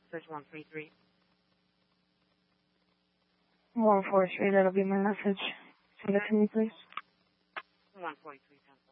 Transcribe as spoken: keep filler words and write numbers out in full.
message one three three. one four three, that'll be my message. Send it to me, please. one four three ten.